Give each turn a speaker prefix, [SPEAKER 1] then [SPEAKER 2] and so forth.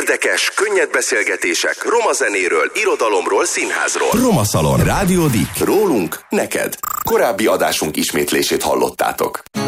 [SPEAKER 1] Érdekes, könnyed beszélgetések roma zenéről, irodalomról, színházról.
[SPEAKER 2] Roma Szalon. Rádió Dick.
[SPEAKER 1] Rólunk, neked. Korábbi adásunk ismétlését hallottátok.